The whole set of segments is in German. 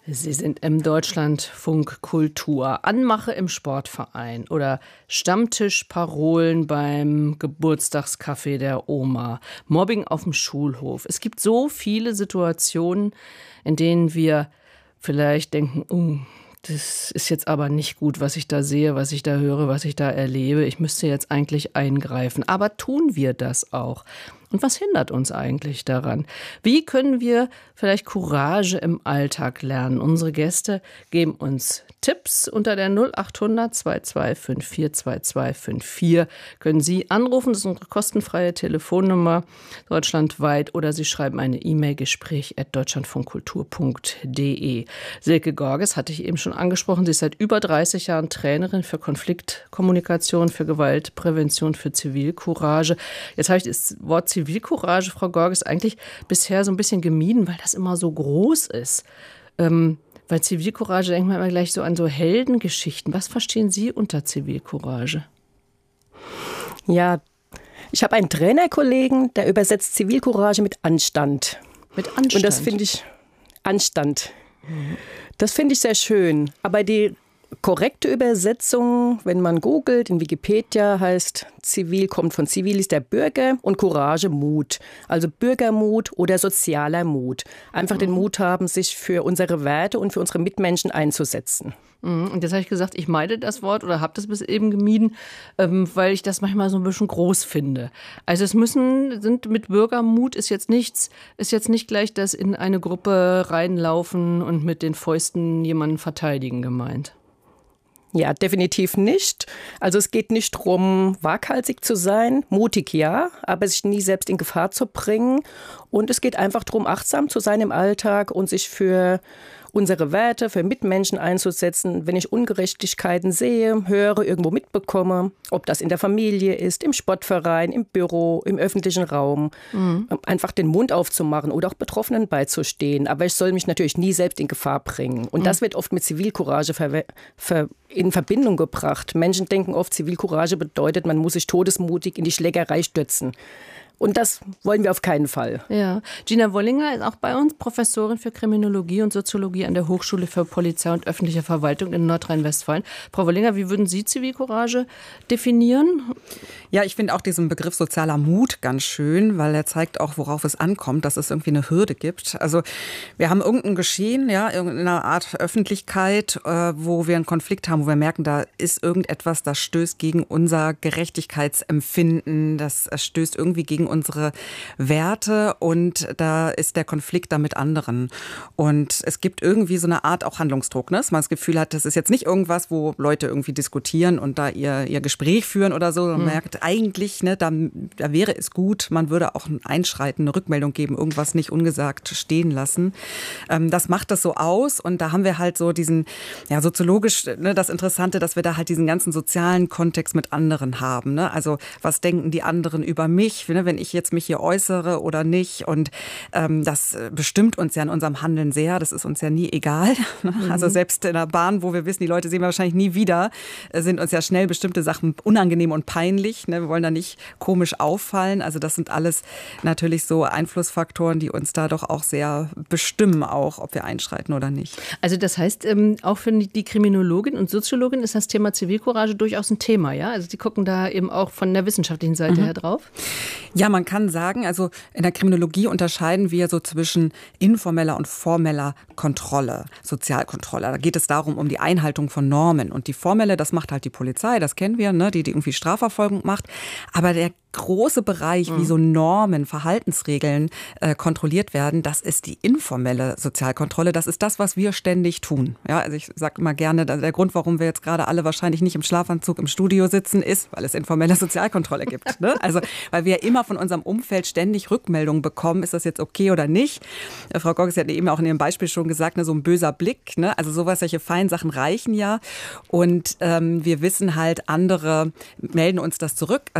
Sie sind im Deutschlandfunk Kultur. Anmache im Sportverein oder Stammtischparolen beim Geburtstagskaffee der Oma. Mobbing auf dem Schulhof. Es gibt so viele Situationen, in denen wir vielleicht denken, das ist jetzt aber nicht gut, was ich da sehe, was ich da höre, was ich da erlebe. Ich müsste jetzt eigentlich eingreifen. Aber tun wir das auch? Und was hindert uns eigentlich daran? Wie können wir vielleicht Courage im Alltag lernen? Unsere Gäste geben uns Tipps unter der 0800 2254 2254. Können Sie anrufen, das ist unsere kostenfreie Telefonnummer deutschlandweit, oder Sie schreiben eine E-Mail, gespräch@deutschlandfunkkultur.de. Silke Gorges hatte ich eben schon angesprochen. Sie ist seit über 30 Jahren Trainerin für Konfliktkommunikation, für Gewaltprävention, für Zivilcourage. Jetzt habe ich das Wort Zivilcourage, Frau Gorges, eigentlich bisher so ein bisschen gemieden, weil das immer so groß ist. Weil Zivilcourage denkt man immer gleich so an so Heldengeschichten. Was verstehen Sie unter Zivilcourage? Ja, ich habe einen Trainerkollegen, der übersetzt Zivilcourage mit Anstand. Mit Anstand? Und das finde ich Anstand. Das finde ich sehr schön. Aber die korrekte Übersetzung, wenn man googelt, in Wikipedia heißt Zivil, kommt von Civilis, der Bürger, und Courage, Mut. Also Bürgermut oder sozialer Mut. Einfach den Mut haben, sich für unsere Werte und für unsere Mitmenschen einzusetzen. Und jetzt habe ich gesagt, ich meide das Wort oder habe das bis eben gemieden, weil ich das manchmal so ein bisschen groß finde. Also mit Bürgermut ist jetzt nicht gleich das in eine Gruppe reinlaufen und mit den Fäusten jemanden verteidigen gemeint. Ja, definitiv nicht. Also es geht nicht darum, waghalsig zu sein, mutig ja, aber sich nie selbst in Gefahr zu bringen. Und es geht einfach darum, achtsam zu sein im Alltag und sich für unsere Werte, für Mitmenschen einzusetzen. Wenn ich Ungerechtigkeiten sehe, höre, irgendwo mitbekomme, ob das in der Familie ist, im Sportverein, im Büro, im öffentlichen Raum, einfach den Mund aufzumachen oder auch Betroffenen beizustehen. Aber ich soll mich natürlich nie selbst in Gefahr bringen. Und das wird oft mit Zivilcourage in Verbindung gebracht. Menschen denken oft, Zivilcourage bedeutet, man muss sich todesmutig in die Schlägerei stürzen. Und das wollen wir auf keinen Fall. Ja, Gina Wollinger ist auch bei uns, Professorin für Kriminologie und Soziologie an der Hochschule für Polizei und öffentliche Verwaltung in Nordrhein-Westfalen. Frau Wollinger, wie würden Sie Zivilcourage definieren? Ja, ich finde auch diesen Begriff sozialer Mut ganz schön, weil er zeigt auch, worauf es ankommt, dass es irgendwie eine Hürde gibt. Also wir haben irgendein Geschehen, ja, irgendeine Art Öffentlichkeit, wo wir einen Konflikt haben, wo wir merken, da ist irgendetwas, das stößt gegen unser Gerechtigkeitsempfinden, das stößt irgendwie gegen unsere Werte, und da ist der Konflikt da mit anderen. Und es gibt irgendwie so eine Art auch Handlungsdruck, ne? Dass man das Gefühl hat, das ist jetzt nicht irgendwas, wo Leute irgendwie diskutieren und da ihr Gespräch führen oder so. Man merkt eigentlich, ne, da wäre es gut, man würde auch ein Einschreiten, eine Rückmeldung geben, irgendwas nicht ungesagt stehen lassen. Das macht das so aus, und da haben wir halt so diesen, ja, soziologisch, ne, das Interessante, dass wir da halt diesen ganzen sozialen Kontext mit anderen haben, ne? Also was denken die anderen über mich, ne, wenn ich jetzt mich hier äußere oder nicht, und das bestimmt uns ja in unserem Handeln sehr, das ist uns ja nie egal. Also selbst in der Bahn, wo wir wissen, die Leute sehen wir wahrscheinlich nie wieder, sind uns ja schnell bestimmte Sachen unangenehm und peinlich, ne? Wir wollen da nicht komisch auffallen, also das sind alles natürlich so Einflussfaktoren, die uns da doch auch sehr bestimmen, auch ob wir einschreiten oder nicht. Also das heißt, auch für die Kriminologin und Soziologin ist das Thema Zivilcourage durchaus ein Thema, ja? Also die gucken da eben auch von der wissenschaftlichen Seite her drauf? Ja, man kann sagen, also in der Kriminologie unterscheiden wir so zwischen informeller und formeller Kontrolle, Sozialkontrolle. Da geht es darum, um die Einhaltung von Normen. Und die formelle, das macht halt die Polizei, das kennen wir, ne, die irgendwie Strafverfolgung macht. Aber der große Bereich, wie so Normen, Verhaltensregeln kontrolliert werden, das ist die informelle Sozialkontrolle. Das ist das, was wir ständig tun. Ja, also ich sage immer gerne, der Grund, warum wir jetzt gerade alle wahrscheinlich nicht im Schlafanzug im Studio sitzen, ist, weil es informelle Sozialkontrolle gibt. Ne? Also weil wir immer von unserem Umfeld ständig Rückmeldungen bekommen, ist das jetzt okay oder nicht. Frau Gorges hat eben auch in ihrem Beispiel schon gesagt, ne, so ein böser Blick. Ne? Also sowas, solche feinen Sachen reichen ja. Und wir wissen halt, andere melden uns das zurück. Also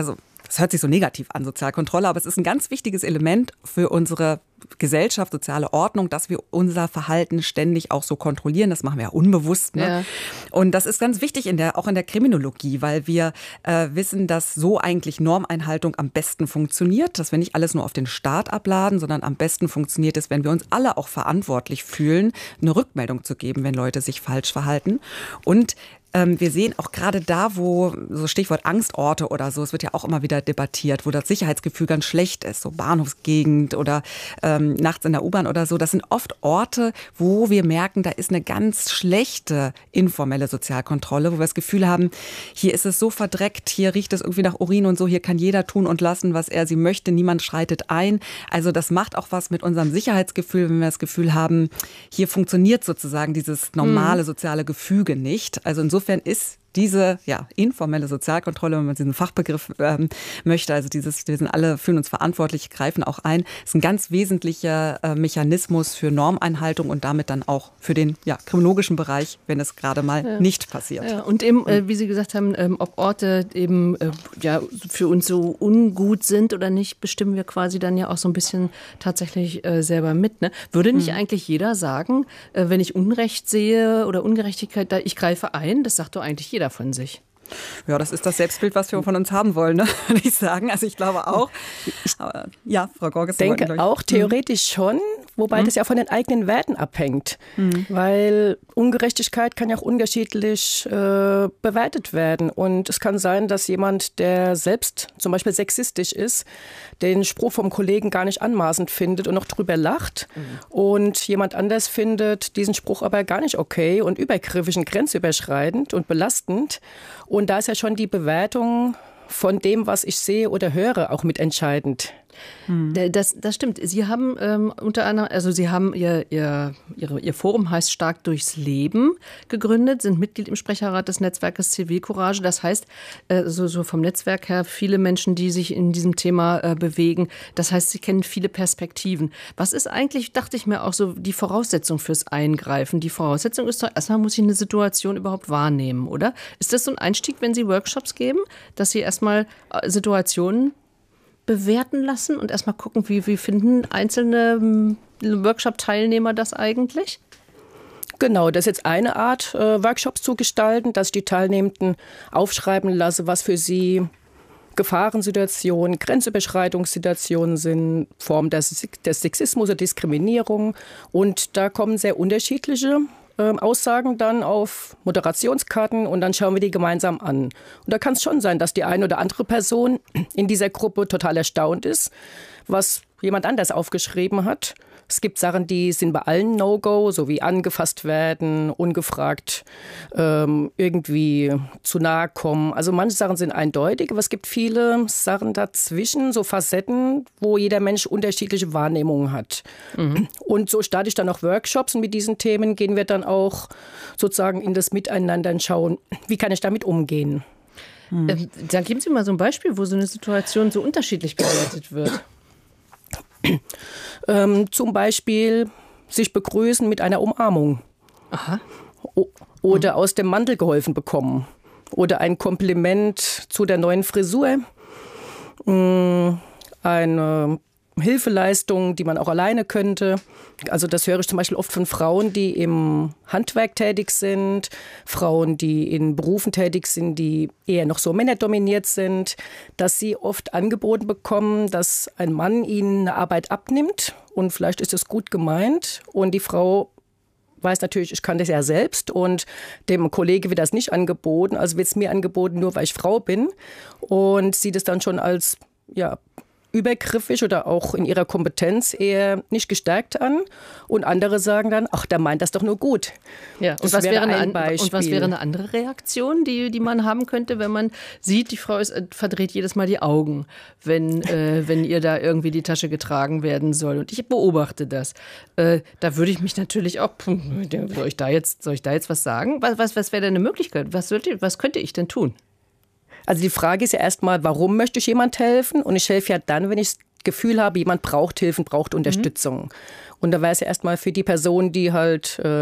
das hört sich so negativ an, Sozialkontrolle, aber es ist ein ganz wichtiges Element für unsere Gesellschaft, soziale Ordnung, dass wir unser Verhalten ständig auch so kontrollieren. Das machen wir ja unbewusst. Ne? Ja. Und das ist ganz wichtig auch in der Kriminologie, weil wir wissen, dass so eigentlich Normeinhaltung am besten funktioniert, dass wir nicht alles nur auf den Staat abladen, sondern am besten funktioniert es, wenn wir uns alle auch verantwortlich fühlen, eine Rückmeldung zu geben, wenn Leute sich falsch verhalten. Und wir sehen auch gerade da, wo, so Stichwort Angstorte oder so, es wird ja auch immer wieder debattiert, wo das Sicherheitsgefühl ganz schlecht ist, so Bahnhofsgegend oder nachts in der U-Bahn oder so. Das sind oft Orte, wo wir merken, da ist eine ganz schlechte informelle Sozialkontrolle, wo wir das Gefühl haben, hier ist es so verdreckt, hier riecht es irgendwie nach Urin und so, hier kann jeder tun und lassen, was er sie möchte, niemand schreitet ein. Also das macht auch was mit unserem Sicherheitsgefühl, wenn wir das Gefühl haben, hier funktioniert sozusagen dieses normale soziale Gefüge nicht. Also insofern ist diese informelle Sozialkontrolle, wenn man diesen Fachbegriff möchte, also wir sind alle, fühlen uns verantwortlich, greifen auch ein, ist ein ganz wesentlicher Mechanismus für Normeinhaltung und damit dann auch für den kriminologischen Bereich, wenn es gerade mal nicht passiert. Ja, und eben, wie Sie gesagt haben, ob Orte eben für uns so ungut sind oder nicht, bestimmen wir quasi dann ja auch so ein bisschen tatsächlich selber mit. Ne? Würde nicht eigentlich jeder sagen, wenn ich Unrecht sehe oder Ungerechtigkeit, ich greife ein, das sagt doch eigentlich jeder von sich. Ja, das ist das Selbstbild, was wir von uns haben wollen, ne? Würde ich sagen. Also ich glaube auch. Aber, Frau Gorges. Ich denke auch theoretisch schon, wobei das ja von den eigenen Werten abhängt. Weil Ungerechtigkeit kann ja auch unterschiedlich bewertet werden. Und es kann sein, dass jemand, der selbst zum Beispiel sexistisch ist, den Spruch vom Kollegen gar nicht anmaßend findet und noch drüber lacht. Und jemand anders findet diesen Spruch aber gar nicht okay und übergriffig und grenzüberschreitend und belastend. Und da ist ja schon die Bewertung von dem, was ich sehe oder höre, auch mitentscheidend. Das stimmt. Sie haben unter anderem, also Sie haben Ihr Forum heißt Stark durchs Leben gegründet, sind Mitglied im Sprecherrat des Netzwerkes Zivilcourage. Das heißt, so vom Netzwerk her, viele Menschen, die sich in diesem Thema bewegen. Das heißt, Sie kennen viele Perspektiven. Was ist eigentlich, dachte ich mir auch so, die Voraussetzung fürs Eingreifen? Die Voraussetzung ist doch, erstmal muss ich eine Situation überhaupt wahrnehmen, oder? Ist das so ein Einstieg, wenn Sie Workshops geben, dass Sie erstmal Situationen bewerten lassen und erstmal gucken, wie finden einzelne Workshop-Teilnehmer das eigentlich? Genau, das ist jetzt eine Art, Workshops zu gestalten, dass ich die Teilnehmenden aufschreiben lasse, was für sie Gefahrensituationen, Grenzüberschreitungssituationen sind, Formen des Sexismus oder Diskriminierung. Und da kommen sehr unterschiedliche Aussagen dann auf Moderationskarten und dann schauen wir die gemeinsam an. Und da kann es schon sein, dass die eine oder andere Person in dieser Gruppe total erstaunt ist, was jemand anders aufgeschrieben hat. Es gibt Sachen, die sind bei allen No-Go, so wie angefasst werden, ungefragt irgendwie zu nahe kommen. Also manche Sachen sind eindeutig, aber es gibt viele Sachen dazwischen, so Facetten, wo jeder Mensch unterschiedliche Wahrnehmungen hat. Und so starte ich dann auch Workshops und mit diesen Themen gehen wir dann auch sozusagen in das Miteinander und schauen, wie kann ich damit umgehen. Dann geben Sie mal so ein Beispiel, wo so eine Situation so unterschiedlich bewertet wird. Zum Beispiel sich begrüßen mit einer Umarmung. Aha. Oder aus dem Mantel geholfen bekommen. Oder ein Kompliment zu der neuen Frisur. Eine Hilfeleistung, die man auch alleine könnte. Also das höre ich zum Beispiel oft von Frauen, die im Handwerk tätig sind, Frauen, die in Berufen tätig sind, die eher noch so männerdominiert sind, dass sie oft angeboten bekommen, dass ein Mann ihnen eine Arbeit abnimmt und vielleicht ist es gut gemeint und die Frau weiß natürlich, ich kann das ja selbst und dem Kollege wird das nicht angeboten, also wird es mir angeboten, nur weil ich Frau bin und sieht es dann schon als übergriffig oder auch in ihrer Kompetenz eher nicht gestärkt an. Und andere sagen dann, ach, der meint das doch nur gut. Ja, und was wäre eine andere Reaktion, die man haben könnte, wenn man sieht, die Frau verdreht jedes Mal die Augen, wenn ihr da irgendwie die Tasche getragen werden soll. Und ich beobachte das. Da würde ich mich natürlich auch, soll ich da jetzt was sagen? Was wäre denn eine Möglichkeit? Was könnte ich denn tun? Also die Frage ist ja erstmal, warum möchte ich jemand helfen? Und ich helfe ja dann, wenn ich das Gefühl habe, jemand braucht Hilfe, braucht Unterstützung. Und da wäre es ja erstmal für die Person, die halt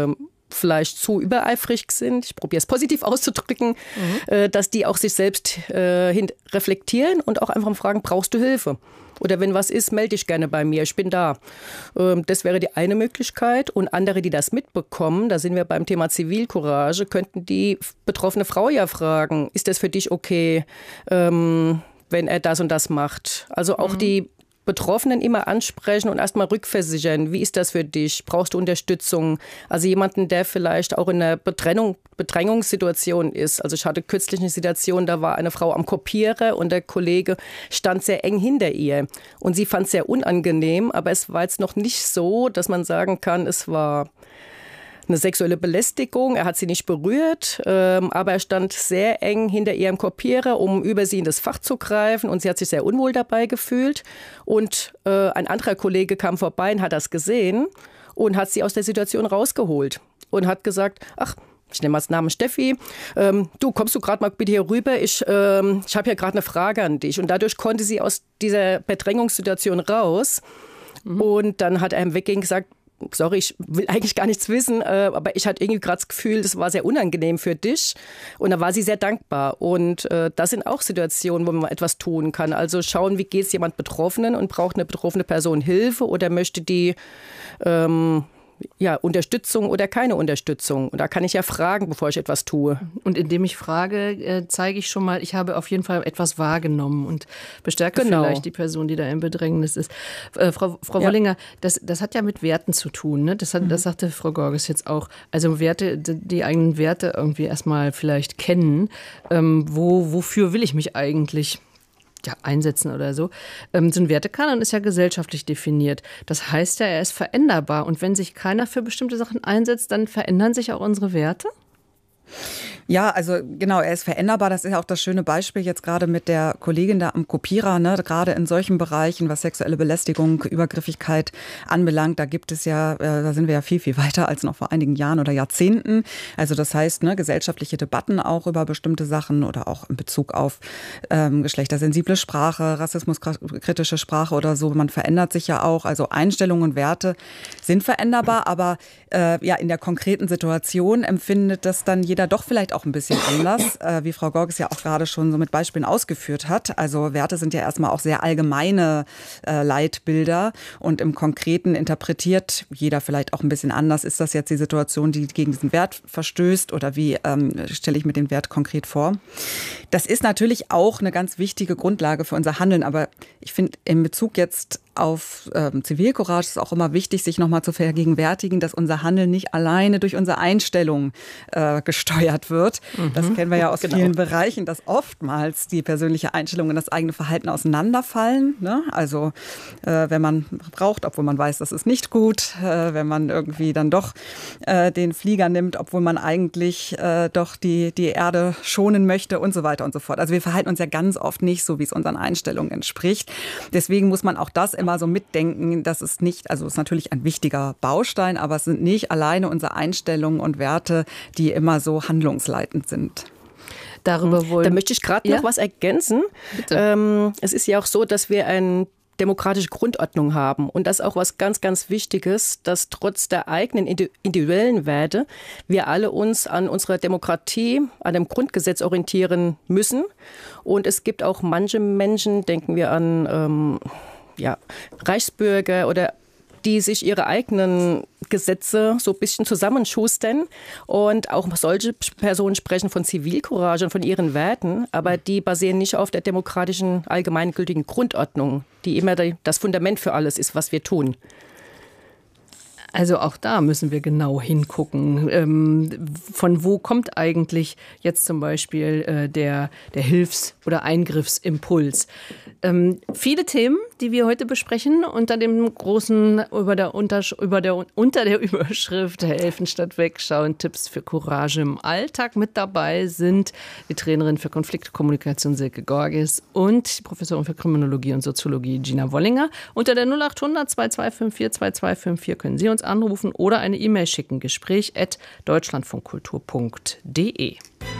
vielleicht zu übereifrig sind, ich probiere es positiv auszudrücken, dass die auch sich selbst reflektieren und auch einfach fragen, brauchst du Hilfe? Oder wenn was ist, melde dich gerne bei mir, ich bin da. Das wäre die eine Möglichkeit. Und andere, die das mitbekommen, da sind wir beim Thema Zivilcourage, könnten die betroffene Frau ja fragen, ist das für dich okay, wenn er das und das macht? Also auch die Betroffenen immer ansprechen und erstmal rückversichern. Wie ist das für dich? Brauchst du Unterstützung? Also jemanden, der vielleicht auch in einer Bedrängungssituation ist. Also ich hatte kürzlich eine Situation, da war eine Frau am Kopierer und der Kollege stand sehr eng hinter ihr. Und sie fand es sehr unangenehm, aber es war jetzt noch nicht so, dass man sagen kann, es war eine sexuelle Belästigung. Er hat sie nicht berührt, aber er stand sehr eng hinter ihrem Kopierer, um über sie in das Fach zu greifen. Und sie hat sich sehr unwohl dabei gefühlt. Und ein anderer Kollege kam vorbei und hat das gesehen und hat sie aus der Situation rausgeholt und hat gesagt, ach, ich nehme als Namen Steffi, du, kommst du gerade mal bitte hier rüber, ich habe hier gerade eine Frage an dich. Und dadurch konnte sie aus dieser Bedrängungssituation raus. Und dann hat er im Weggehen gesagt, sorry, ich will eigentlich gar nichts wissen, aber ich hatte irgendwie gerade das Gefühl, das war sehr unangenehm für dich. Und da war sie sehr dankbar. Und das sind auch Situationen, wo man etwas tun kann. Also schauen, wie geht es jemand Betroffenen und braucht eine betroffene Person Hilfe oder möchte die Unterstützung oder keine Unterstützung. Und da kann ich ja fragen, bevor ich etwas tue. Und indem ich frage, zeige ich schon mal, ich habe auf jeden Fall etwas wahrgenommen und bestärke vielleicht die Person, die da im Bedrängnis ist. Frau Wollinger, das hat ja mit Werten zu tun. Ne? Das sagte Frau Gorges jetzt auch. Also Werte, die eigenen Werte irgendwie erstmal vielleicht kennen. Wofür will ich mich eigentlich einsetzen oder so. So ein Wertekanon ist ja gesellschaftlich definiert. Das heißt ja, er ist veränderbar. Und wenn sich keiner für bestimmte Sachen einsetzt, dann verändern sich auch unsere Werte? Ja, also genau, er ist veränderbar. Das ist ja auch das schöne Beispiel jetzt gerade mit der Kollegin da am Kopierer, ne? Gerade in solchen Bereichen, was sexuelle Belästigung, Übergriffigkeit anbelangt, da gibt es ja, da sind wir ja viel, viel weiter als noch vor einigen Jahren oder Jahrzehnten. Also das heißt, ne, gesellschaftliche Debatten auch über bestimmte Sachen oder auch in Bezug auf geschlechtersensible Sprache, rassismuskritische Sprache oder so. Man verändert sich ja auch. Also Einstellungen und Werte sind veränderbar, aber in der konkreten Situation empfindet das dann jeder doch vielleicht auch ein bisschen anders, wie Frau Gorges ja auch gerade schon so mit Beispielen ausgeführt hat. Also Werte sind ja erstmal auch sehr allgemeine Leitbilder und im Konkreten interpretiert jeder vielleicht auch ein bisschen anders. Ist das jetzt die Situation, die gegen diesen Wert verstößt oder wie stelle ich mir den Wert konkret vor? Das ist natürlich auch eine ganz wichtige Grundlage für unser Handeln, aber ich finde in Bezug jetzt auf Zivilcourage ist auch immer wichtig, sich nochmal zu vergegenwärtigen, dass unser Handeln nicht alleine durch unsere Einstellung gesteuert wird. Das kennen wir ja aus vielen Bereichen, dass oftmals die persönliche Einstellung und das eigene Verhalten auseinanderfallen. Ne? Also wenn man raucht, obwohl man weiß, das ist nicht gut, wenn man irgendwie dann doch den Flieger nimmt, obwohl man eigentlich doch die Erde schonen möchte und so weiter und so fort. Also wir verhalten uns ja ganz oft nicht so, wie es unseren Einstellungen entspricht. Deswegen muss man auch das immer so mitdenken, dass es nicht, also es ist natürlich ein wichtiger Baustein, aber es sind nicht alleine unsere Einstellungen und Werte, die immer so handlungsleitend sind. Da möchte ich gerade noch was ergänzen. Bitte. Es ist ja auch so, dass wir eine demokratische Grundordnung haben. Und das ist auch was ganz, ganz Wichtiges, dass trotz der eigenen individuellen Werte wir alle uns an unserer Demokratie, an dem Grundgesetz orientieren müssen. Und es gibt auch manche Menschen, denken wir an Reichsbürger oder die sich ihre eigenen Gesetze so ein bisschen zusammenschustern. Und auch solche Personen sprechen von Zivilcourage und von ihren Werten, aber die basieren nicht auf der demokratischen, allgemeingültigen Grundordnung, die immer das Fundament für alles ist, was wir tun. Also auch da müssen wir genau hingucken. Von wo kommt eigentlich jetzt zum Beispiel der Hilfs- oder Eingriffsimpuls? Viele Themen, die wir heute besprechen, unter dem großen, unter der Überschrift Helfen statt Wegschauen, Tipps für Courage im Alltag. Mit dabei sind die Trainerin für Konfliktkommunikation Silke Gorges und die Professorin für Kriminologie und Soziologie Gina Wollinger. Unter der 0800 2254 2254 können Sie uns anrufen oder eine E-Mail schicken, gespräch@deutschlandfunkkultur.de.